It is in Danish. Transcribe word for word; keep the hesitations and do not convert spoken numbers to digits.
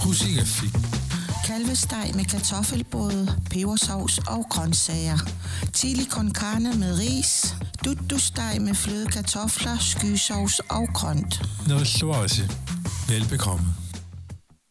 Pussigafik. Kalvesteg med kartoffelbrød, pebersovs og grøntsager. Chili con carne med ris. Duttu-steg med fløde kartofler, skysovs og grønt. Noget slås. Velbekomme.